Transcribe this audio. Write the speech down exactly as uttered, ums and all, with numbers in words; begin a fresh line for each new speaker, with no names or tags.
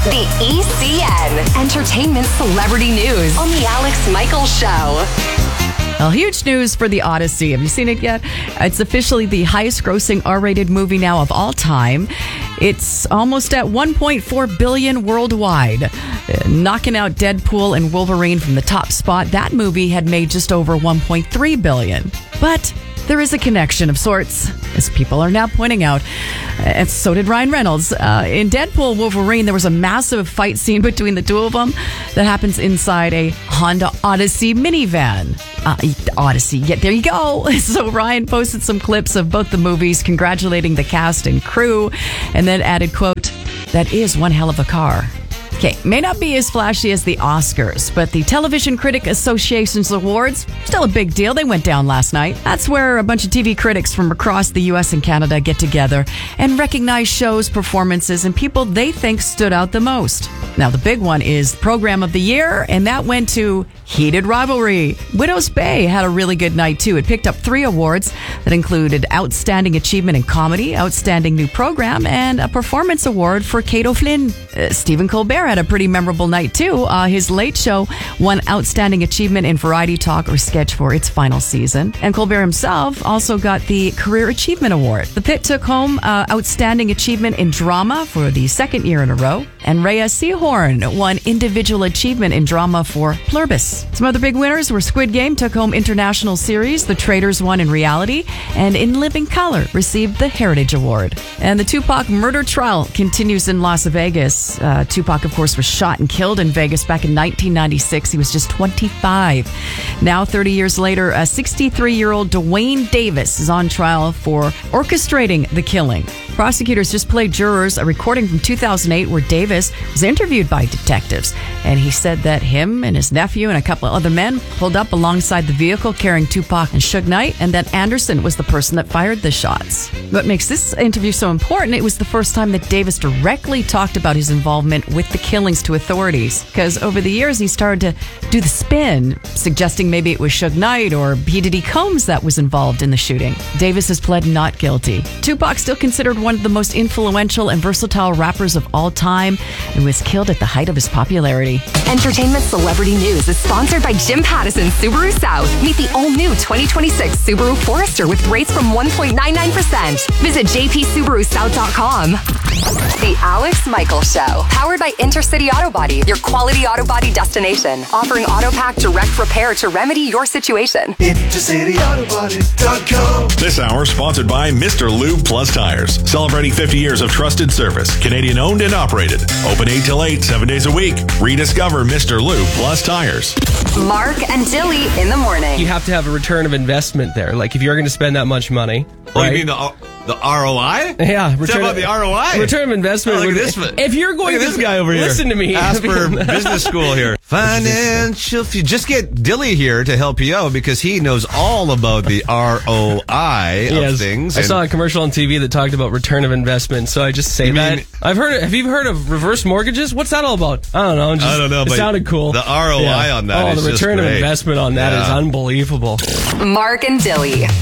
The E C N, Entertainment Celebrity News on The Alex Michaels Show.
Well, huge news for The Odyssey. Have you seen it yet? It's officially the highest grossing R-rated movie now of all time. It's almost at one point four billion dollars worldwide, uh, knocking out Deadpool and Wolverine from the top spot. That movie had made just over one point three billion dollars. But there is a connection of sorts, as people are now pointing out. And so did Ryan Reynolds. Uh, in Deadpool Wolverine, there was a massive fight scene between the two of them that happens inside a Honda Odyssey minivan. Uh, Odyssey, yeah, there you go. So Ryan posted some clips of both the movies, congratulating the cast and crew, and then added, quote, "That is one hell of a car." Okay, may not be as flashy as the Oscars, but the Television Critic Association's awards, still a big deal. They went down last night. That's where a bunch of T V critics from across the U S and Canada get together and recognize shows, performances, and people they think stood out the most. Now, the big one is Program of the Year, and that went to Heated Rivalry. Widow's Bay had a really good night, too. It picked up three awards that included Outstanding Achievement in Comedy, Outstanding New Program, and a Performance Award for Kate O'Flynn. Uh, Stephen Colbert had a pretty memorable night, too. Uh, his Late Show won Outstanding Achievement in Variety Talk or Sketch for its final season. And Colbert himself also got the Career Achievement Award. The Pit took home uh, Outstanding Achievement in Drama for the second year in a row. And Rhea Seehorn won Individual Achievement in Drama for Pluribus. Some other big winners were Squid Game took home International Series, The Traitors won in Reality, and In Living Color received the Heritage Award. And the Tupac murder trial continues in Las Vegas. Uh, Tupac, of course, was shot and killed in Vegas back in nineteen ninety-six. He was just twenty-five. Now, thirty years later, a sixty-three-year-old Dwayne Davis is on trial for orchestrating the killing. Prosecutors just played jurors a recording from two thousand eight where Davis was interviewed by detectives, and he said that him and his nephew and a couple of other men pulled up alongside the vehicle carrying Tupac and Suge Knight, and that Anderson was the person that fired the shots. What makes this interview so important, it was the first time that Davis directly talked about his involvement with the killings to authorities, because over the years he started to do the spin, suggesting maybe it was Suge Knight or P. Diddy Combs that was involved in the shooting. Davis has pled not guilty. Tupac, still considered one of the most influential and versatile rappers of all time, and was killed at the height of his popularity.
Entertainment Celebrity News is sponsored by Jim Pattison Subaru South. Meet the all-new twenty twenty-six Subaru Forester with rates from one point nine nine percent. Visit j p subaru south dot com. The Alex Michaels Show, powered by Intercity Auto Body, your quality auto body destination. Offering AutoPack direct repair to remedy your situation.
intercity auto body dot com.
This hour sponsored by Mister Lube Plus Tires. Celebrating fifty years of trusted service. Canadian owned and operated. Open eight till eight, seven days a week. Rediscover Mister Lube Plus Tires.
Mark and Dilly in the morning.
You have to have a return of investment there. Like if you're going to spend that much money.
Oh,
right?
you mean the the R O I?
Yeah,
Tell
return
about the R O I.
Return of investment.
Oh, look
would,
at this.
If you're going
look at
to
this guy over here.
Listen to me.
Asper Business School here. Financial. Just get Dilly here to help you out because he knows all about the R O I of
yes.
things.
I saw a commercial on T V that talked about return of investment, so I just say
You
that.
mean-
I've heard. Have you heard of reverse mortgages? What's that all about? I don't know. Just,
I don't know,
It
but
sounded cool.
the R O I on that
Oh,
is
the
just
return of
great.
investment on that
Yeah.
is unbelievable.
Mark and Dilly.